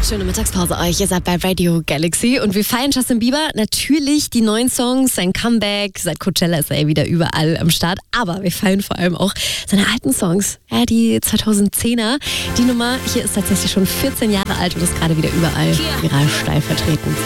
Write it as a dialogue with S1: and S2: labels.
S1: Schöne Mittagspause euch. Ihr seid bei Radio Galaxy und wir feiern Justin Bieber. Natürlich die neuen Songs, sein Comeback. Seit Coachella ist er wieder überall am Start. Aber wir feiern vor allem auch seine alten Songs. Ja, die 2010er. Die Nummer hier ist tatsächlich schon 14 Jahre alt und ist gerade wieder überall viral steil vertreten.